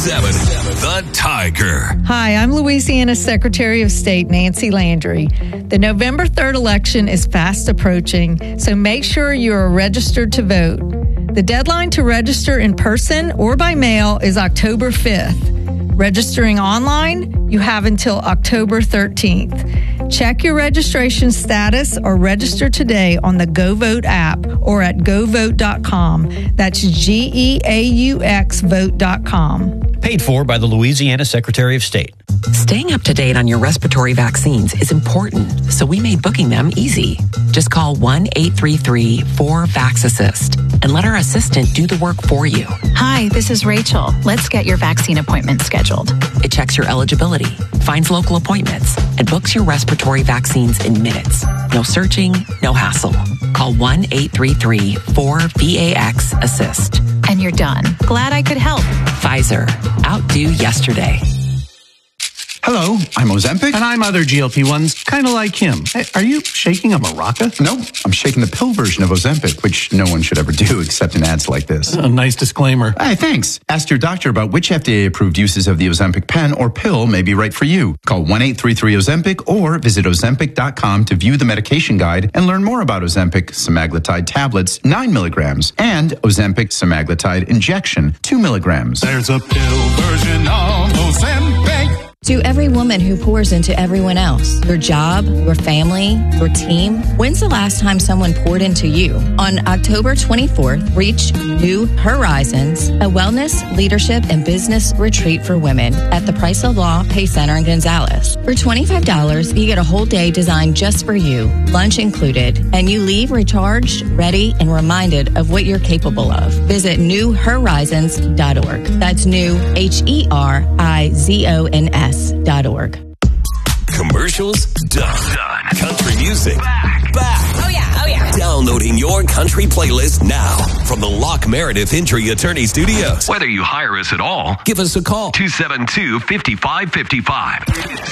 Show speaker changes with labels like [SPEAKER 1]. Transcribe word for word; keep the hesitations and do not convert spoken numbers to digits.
[SPEAKER 1] seven, The Tiger.
[SPEAKER 2] Hi, I'm Louisiana Secretary of State Nancy Landry. The November third election is fast approaching, so make sure you are registered to vote. The deadline to register in person or by mail is October fifth. Registering online, you have until October thirteenth. Check your registration status or register today on the GoVote app or at go vote dot com. That's G E A U X vote dot com.
[SPEAKER 3] Paid for by the Louisiana Secretary of State.
[SPEAKER 4] Staying up to date on your respiratory vaccines is important, so we made booking them easy. Just call one eight three three four vax assist and let our assistant do the work for you.
[SPEAKER 5] Hi, this is Rachel. Let's get your vaccine appointment scheduled.
[SPEAKER 4] It checks your eligibility, finds local appointments, and books your respiratory vaccines in minutes. No searching, no hassle. Call one eight three three four V A X assist.
[SPEAKER 5] And you're done. Glad I could help.
[SPEAKER 4] Pfizer. Outdo yesterday.
[SPEAKER 6] Hello, I'm Ozempic.
[SPEAKER 7] And I'm other G L P ones, kind of like him. Hey, are you shaking a maraca?
[SPEAKER 6] No, I'm shaking the pill version of Ozempic, which no one should ever do except in ads like this.
[SPEAKER 7] A nice disclaimer.
[SPEAKER 6] Hey, thanks. Ask your doctor about which F D A-approved uses of the Ozempic pen or pill may be right for you. Call one eight three three Ozempic or visit ozempic dot com to view the medication guide and learn more about Ozempic semaglutide tablets, nine milligrams, and Ozempic semaglutide injection, two milligrams.
[SPEAKER 8] There's a pill version of Ozempic.
[SPEAKER 9] To every woman who pours into everyone else, your job, your family, your team, when's the last time someone poured into you? On October twenty-fourth, reach New Horizons, a wellness, leadership, and business retreat for women at the Price of Law Pay Center in Gonzales. For twenty-five dollars, you get a whole day designed just for you, lunch included, and you leave recharged, ready, and reminded of what you're capable of. Visit new horizons dot org. That's new, H E R I Z O N S. Dot org.
[SPEAKER 1] Commercials done. Done. Country music back. Back.
[SPEAKER 10] Oh yeah, oh yeah.
[SPEAKER 1] Downloading your country playlist now from the Locke Meredith Injury Attorney Studios.
[SPEAKER 11] Whether you hire us at all,
[SPEAKER 1] give us a call.
[SPEAKER 11] two seven two, five five five five.